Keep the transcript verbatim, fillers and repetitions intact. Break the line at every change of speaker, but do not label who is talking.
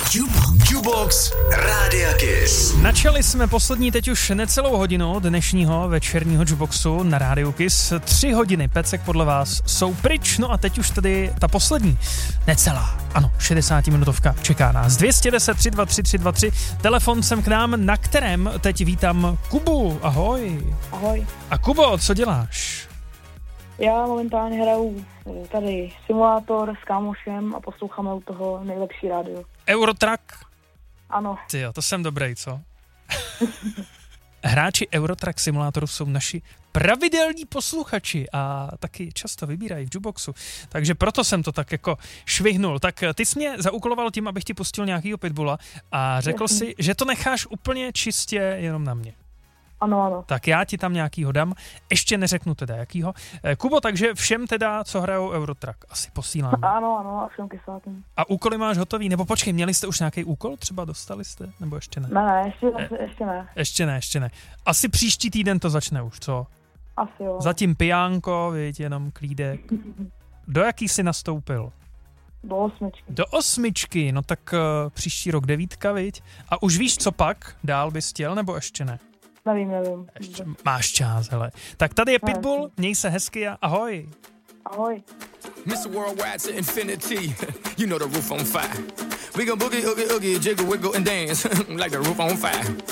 Jukebox Rádia Kiss.
Načali jsme poslední teď už necelou hodinu dnešního večerního Jukeboxu na Rádiu Kiss. Tři hodiny pecek podle vás jsou pryč, no a teď už tedy ta poslední, necelá, ano, šedesátiminutovka čeká nás. dvě stě deset tři dva tři tři dva tři, telefon sem k nám, na kterém teď vítám Kubu. Ahoj.
Ahoj.
A Kubo, co děláš?
Já momentálně hraju tady simulátor s kámošem a posloucháme u toho nejlepší rádio.
Eurotrack?
Ano.
Tyjo, to jsem dobrý, co? Hráči Eurotrack simulátoru jsou naši pravidelní posluchači a taky často vybírají v Jukeboxu. Takže proto jsem to tak jako švihnul. Tak ty jsi mě zaúkoloval tím, abych ti pustil nějakýho pitbulla a řekl
Jasně.
si, že to necháš úplně čistě jenom na mě.
Ano, ano.
Tak já ti tam nějakýho dám, ještě neřeknu teda jakýho. Kubo, takže všem teda, co hrajou Eurotrack, asi posílám.
Ano, ano, a všem kysátým.
A úkoly máš hotový? Nebo počkej, měli jste už nějaký úkol? Třeba dostali jste? Nebo ještě ne?
Ne, ne, ještě, e- ještě ne.
Ještě ne, ještě ne. Asi příští týden to začne už, co?
Asi jo.
Zatím pijánko, viď, jenom klídek. Do jaký jsi nastoupil?
Do osmičky.
Do osmičky, no tak uh, příští rok devítka, viď? A už víš, co pak? Dál bys chtěl, nebo ještě ne?
Nevím, nevím.
Ještě máš čas, hele. Tak tady je Pitbull, měj se hezky a ahoj.
Ahoj.
mister Worldwide to infinity. You know the roof on fire. We gon' boogie, oogie, oogie, jiggle, wiggle, and dance like the roof on fire.